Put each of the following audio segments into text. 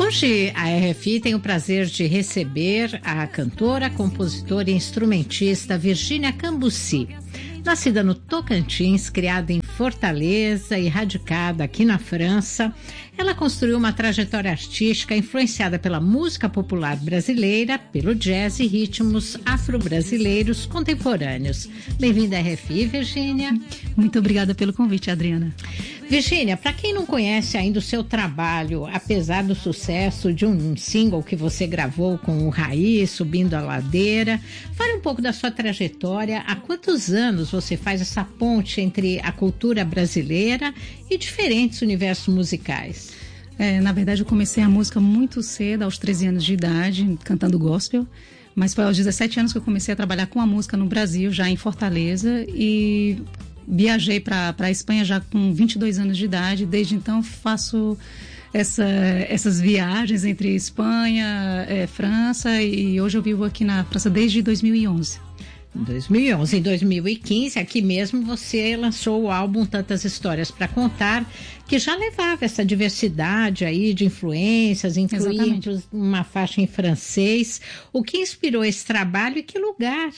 Hoje a RFI tem o prazer de receber a cantora, compositora e instrumentista Virgínia Cambuci. Nascida no Tocantins, criada em Fortaleza e radicada aqui na França, ela construiu uma trajetória artística influenciada pela música popular brasileira, pelo jazz e ritmos afro-brasileiros contemporâneos. Bem-vinda à RFI, Virgínia. Muito obrigada pelo convite, Adriana. Virgínia, para quem não conhece ainda o seu trabalho, apesar do sucesso de um single que você gravou com o Raí, Subindo a Ladeira, fale um pouco da sua trajetória. Há quantos anos você faz essa ponte entre a cultura brasileira e diferentes universos musicais? Na verdade, eu comecei a música muito cedo, aos 13 anos de idade, cantando gospel. Mas foi aos 17 anos que eu comecei a trabalhar com a música no Brasil, já em Fortaleza, e viajei para a Espanha já com 22 anos de idade. Desde então faço essas viagens entre Espanha, França, e hoje eu vivo aqui na França desde 2011. Em 2011, em 2015, aqui mesmo você lançou o álbum Tantas Histórias para Contar, que já levava essa diversidade aí de influências, incluindo uma faixa em francês. O que inspirou esse trabalho e que lugar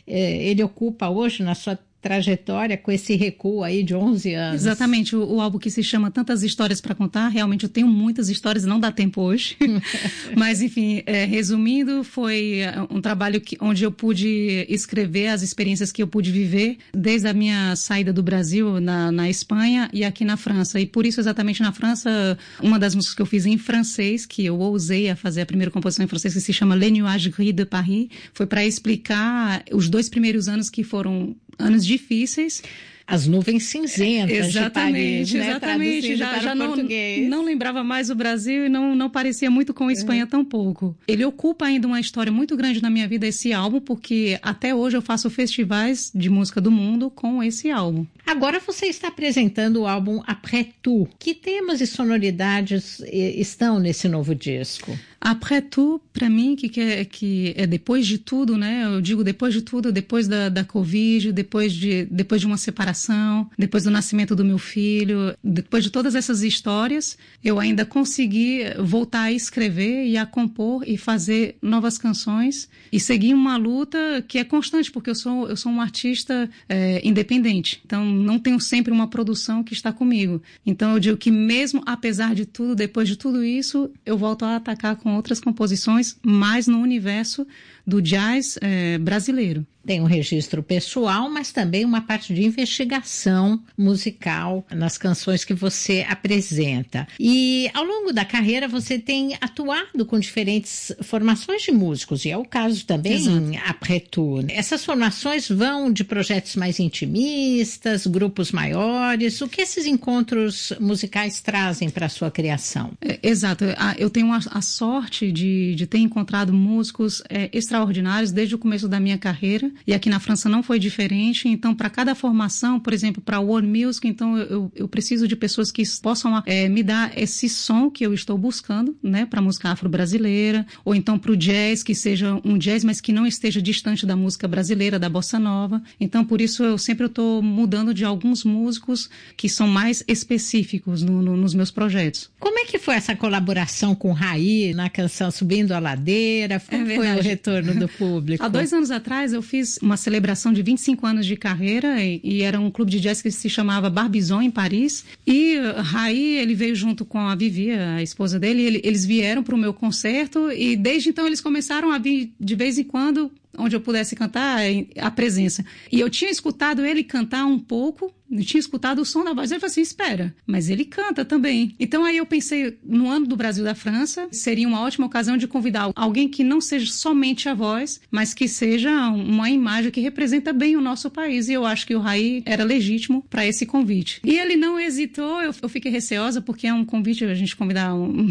ele ocupa hoje na sua trajetória com esse recuo aí de 11 anos? Exatamente, o álbum que se chama Tantas Histórias para Contar, realmente eu tenho muitas histórias, não dá tempo hoje, mas enfim, resumindo, foi um trabalho onde eu pude escrever as experiências que eu pude viver desde a minha saída do Brasil na Espanha e aqui na França, e por isso exatamente na França, uma das músicas que eu fiz em francês, que eu ousei a fazer a primeira composição em francês, que se chama Les Nuages Gris de Paris, foi para explicar os 2 primeiros anos que foram anos difíceis. As nuvens cinzentas de Paris, né? Exatamente, já não lembrava mais o Brasil e não parecia muito com a Espanha tampouco. Ele ocupa ainda uma história muito grande na minha vida, esse álbum, porque até hoje eu faço festivais de música do mundo com esse álbum. Agora você está apresentando o álbum Après Tout. Que temas e sonoridades estão nesse novo disco? Après Tout, para mim, que é depois de tudo, né? Eu digo depois de tudo, depois da Covid, depois de uma separação, depois do nascimento do meu filho, depois de todas essas histórias, eu ainda consegui voltar a escrever e a compor e fazer novas canções e seguir uma luta que é constante, porque eu sou um artista independente, então não tenho sempre uma produção que está comigo. Então eu digo que mesmo apesar de tudo, depois de tudo isso, eu volto a atacar com outras composições, mais no universo do jazz brasileiro. Tem um registro pessoal, mas também uma parte de investigação musical nas canções que você apresenta. E ao longo da carreira você tem atuado com diferentes formações de músicos, e é o caso também em Après Tout. Essas formações vão de projetos mais intimistas, grupos maiores. O que esses encontros musicais trazem para a sua criação? Exato. Eu tenho a sorte de ter encontrado músicos extraordinários desde o começo da minha carreira. E aqui na França não foi diferente. Então, para cada formação, por exemplo, para world music, então eu preciso de pessoas que possam me dar esse som que eu estou buscando, né, para a música afro-brasileira, ou então para o jazz, que seja um jazz, mas que não esteja distante da música brasileira, da bossa nova. Então, por isso, eu sempre estou mudando de alguns músicos que são mais específicos nos meus projetos. Como é que foi essa colaboração com o Raí na canção Subindo a Ladeira? Como foi o retorno do público? Há 2 anos atrás, eu fiz uma celebração de 25 anos de carreira e era um clube de jazz que se chamava Barbizon, em Paris. E Raí, ele veio junto com a Vivi, a esposa dele, eles vieram para o meu concerto e desde então eles começaram a vir de vez em quando, onde eu pudesse cantar, a presença. E eu tinha escutado ele cantar um pouco, eu tinha escutado o som da voz. Ele falou assim, espera, mas ele canta também. Então aí eu pensei, no ano do Brasil da França, seria uma ótima ocasião de convidar alguém que não seja somente a voz, mas que seja uma imagem que representa bem o nosso país. E eu acho que o Raí era legítimo para esse convite. E ele não hesitou, eu fiquei receosa, porque é um convite, a gente convidar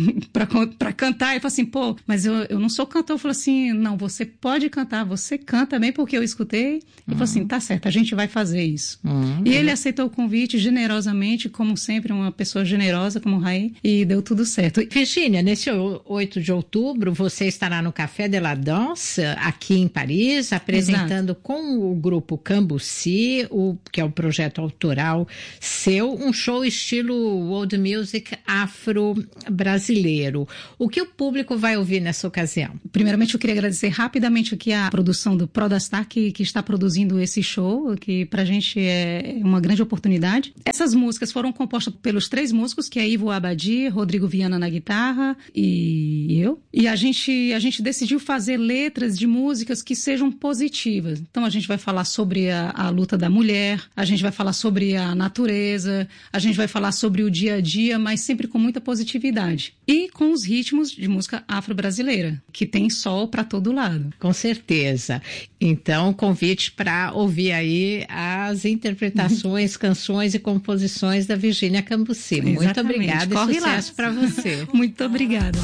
para cantar. Ele falou assim, mas eu não sou cantor. Eu falei assim, não, você pode cantar, você canta bem, porque eu escutei. Ele falou assim, tá certo, a gente vai fazer isso. E ele aceitou aceitou o convite generosamente, como sempre, uma pessoa generosa como Raí, e deu tudo certo. Virgínia, nesse 8 de outubro, você estará no Café de la Danse, aqui em Paris, apresentando Exato. Com o grupo Cambuci, que é o projeto autoral seu, um show estilo world music afro-brasileiro. O que o público vai ouvir nessa ocasião? Primeiramente, eu queria agradecer rapidamente aqui a produção do Prodastar, que está produzindo esse show, que pra gente é uma grande oportunidade. Essas músicas foram compostas pelos 3 músicos, que é Ivo Abadi, Rodrigo Viana na guitarra e eu. E a gente decidiu fazer letras de músicas que sejam positivas. Então a gente vai falar sobre a luta da mulher, a gente vai falar sobre a natureza, a gente vai falar sobre o dia a dia, mas sempre com muita positividade. E com os ritmos de música afro-brasileira, que tem sol para todo lado. Com certeza. Então, convite para ouvir aí as interpretações, canções e composições da Virgínia Cambuci. Muito obrigada e sucesso para você. Muito obrigada.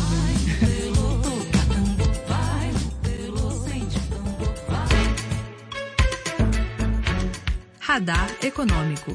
Radar Econômico.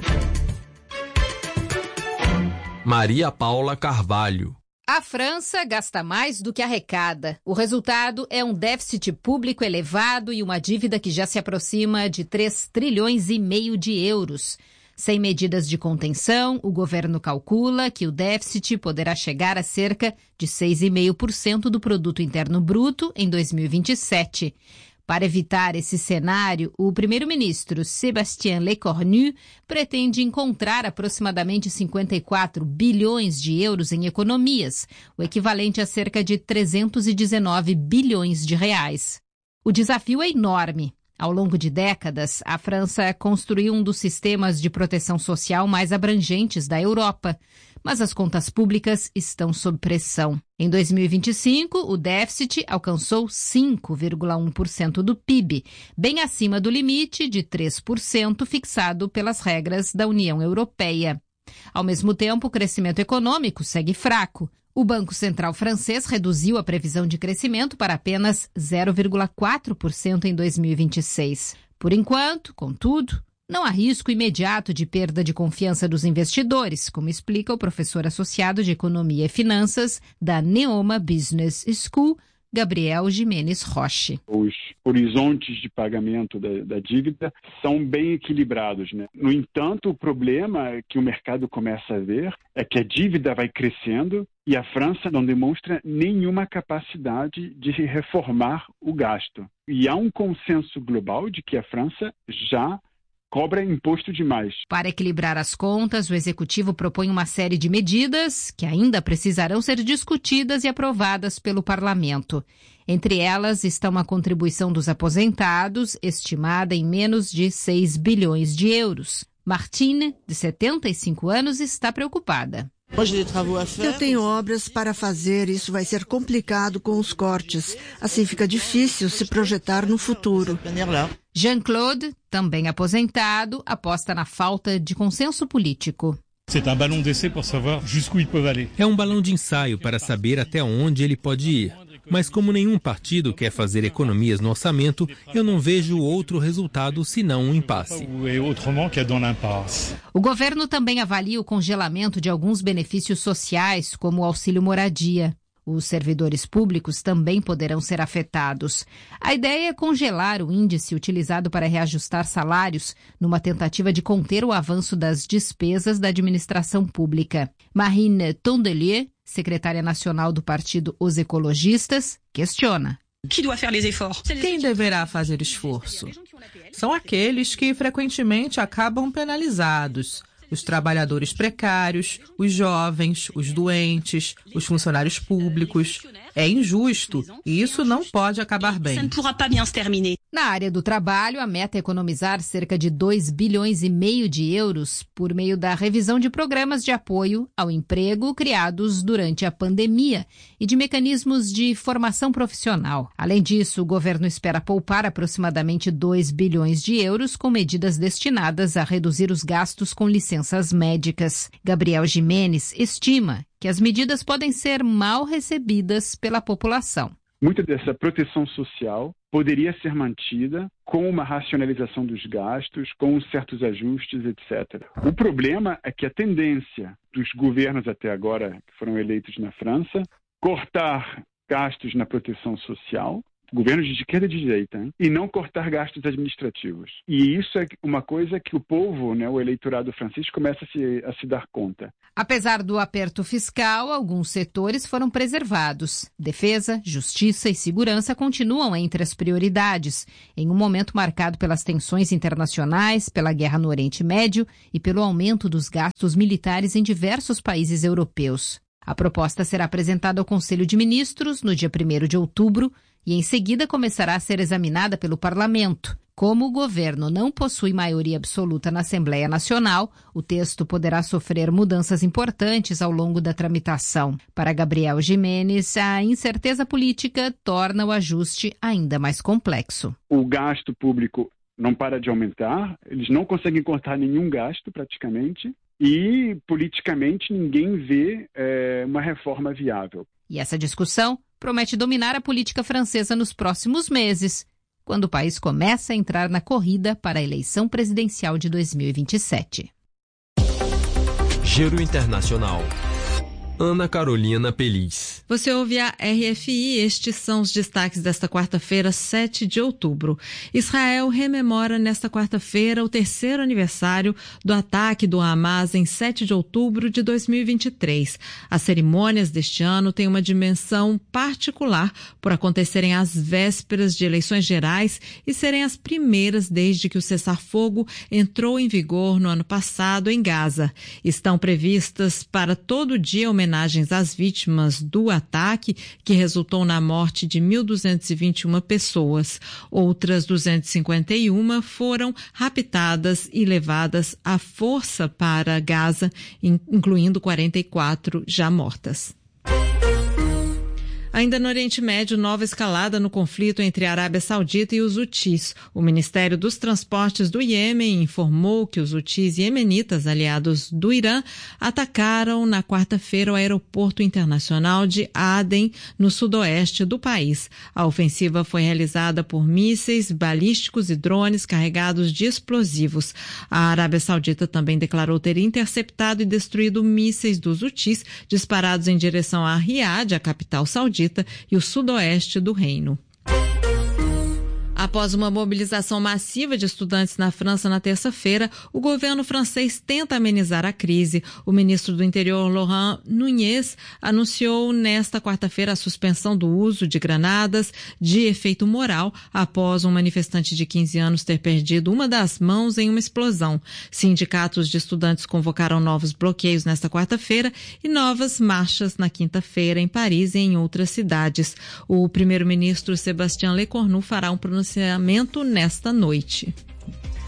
Maria Paula Carvalho. A França gasta mais do que arrecada. O resultado é um déficit público elevado e uma dívida que já se aproxima de 3,5 trilhões de euros. Sem medidas de contenção, o governo calcula que o déficit poderá chegar a cerca de 6,5% do produto interno bruto em 2027. Para evitar esse cenário, o primeiro-ministro Sébastien Lecornu pretende encontrar aproximadamente 54 bilhões de euros em economias, o equivalente a cerca de 319 bilhões de reais. O desafio é enorme. Ao longo de décadas, a França construiu um dos sistemas de proteção social mais abrangentes da Europa, mas as contas públicas estão sob pressão. Em 2025, o déficit alcançou 5,1% do PIB, bem acima do limite de 3% fixado pelas regras da União Europeia. Ao mesmo tempo, o crescimento econômico segue fraco. O Banco Central francês reduziu a previsão de crescimento para apenas 0,4% em 2026. Por enquanto, contudo, não há risco imediato de perda de confiança dos investidores, como explica o professor associado de Economia e Finanças da Neoma Business School, Gabriel Jimenez Roche. Os horizontes de pagamento da dívida são bem equilibrados, né? No entanto, o problema que o mercado começa a ver é que a dívida vai crescendo e a França não demonstra nenhuma capacidade de reformar o gasto. E há um consenso global de que a França já cobra imposto demais. Para equilibrar as contas, o executivo propõe uma série de medidas que ainda precisarão ser discutidas e aprovadas pelo parlamento. Entre elas está uma contribuição dos aposentados, estimada em menos de 6 bilhões de euros. Martine, de 75 anos, está preocupada. Eu tenho obras para fazer, isso vai ser complicado com os cortes. Assim fica difícil se projetar no futuro. Jean-Claude, também aposentado, aposta na falta de consenso político. É um balão de ensaio para saber até onde ele pode ir. Mas como nenhum partido quer fazer economias no orçamento, eu não vejo outro resultado senão um impasse. O governo também avalia o congelamento de alguns benefícios sociais, como o auxílio moradia. Os servidores públicos também poderão ser afetados. A ideia é congelar o índice utilizado para reajustar salários, numa tentativa de conter o avanço das despesas da administração pública. Marine Tondelier, secretária nacional do partido Os Ecologistas, questiona. Quem deverá fazer esforço? São aqueles que frequentemente acabam penalizados. Os trabalhadores precários, os jovens, os doentes, os funcionários públicos. É injusto e isso não pode acabar bem. Na área do trabalho, a meta é economizar cerca de 2,5 bilhões de euros por meio da revisão de programas de apoio ao emprego criados durante a pandemia e de mecanismos de formação profissional. Além disso, o governo espera poupar aproximadamente 2 bilhões de euros com medidas destinadas a reduzir os gastos com licenças médicas. Gabriel Jimenez estima que as medidas podem ser mal recebidas pela população. muita dessa proteção social poderia ser mantida com uma racionalização dos gastos, com certos ajustes, etc. O problema é que a tendência dos governos até agora, que foram eleitos na França, cortar gastos na proteção social, governos de esquerda e de direita, hein? E não cortar gastos administrativos. E isso é uma coisa que o povo, o eleitorado francês, começa a se dar conta. Apesar do aperto fiscal, alguns setores foram preservados. Defesa, justiça e segurança continuam entre as prioridades, em um momento marcado pelas tensões internacionais, pela guerra no Oriente Médio e pelo aumento dos gastos militares em diversos países europeus. A proposta será apresentada ao Conselho de Ministros no dia 1º de outubro e em seguida começará a ser examinada pelo Parlamento. Como o governo não possui maioria absoluta na Assembleia Nacional, o texto poderá sofrer mudanças importantes ao longo da tramitação. Para Gabriel Giménez, a incerteza política torna o ajuste ainda mais complexo. O gasto público não para de aumentar, eles não conseguem cortar nenhum gasto praticamente e politicamente ninguém vê uma reforma viável. E essa discussão promete dominar a política francesa nos próximos meses, quando o país começa a entrar na corrida para a eleição presidencial de 2027. Giro Internacional. Ana Carolina Peliz. Você ouve a RFI, estes são os destaques desta quarta-feira, 7 de outubro. Israel rememora nesta quarta-feira o 3º aniversário do ataque do Hamas em 7 de outubro de 2023. As cerimônias deste ano têm uma dimensão particular por acontecerem às vésperas de eleições gerais e serem as primeiras desde que o cessar-fogo entrou em vigor no ano passado em Gaza. Estão previstas para todo dia homenagens às vítimas do ataque, que resultou na morte de 1.221 pessoas. Outras 251 foram raptadas e levadas à força para Gaza, incluindo 44 já mortas. Ainda no Oriente Médio, nova escalada no conflito entre a Arábia Saudita e os Hutis. O Ministério dos Transportes do Iêmen informou que os Hutis iemenitas, aliados do Irã, atacaram na quarta-feira o aeroporto internacional de Aden, no sudoeste do país. A ofensiva foi realizada por mísseis balísticos e drones carregados de explosivos. A Arábia Saudita também declarou ter interceptado e destruído mísseis dos Hutis disparados em direção a Riad, a capital saudita, e o sudoeste do reino. Após uma mobilização massiva de estudantes na França na terça-feira, o governo francês tenta amenizar a crise. O ministro do Interior, Laurent Nunez, anunciou nesta quarta-feira a suspensão do uso de granadas de efeito moral após um manifestante de 15 anos ter perdido uma das mãos em uma explosão. Sindicatos de estudantes convocaram novos bloqueios nesta quarta-feira e novas marchas na quinta-feira em Paris e em outras cidades. O primeiro-ministro Sébastien Lecornu fará um pronunciamento nesta noite.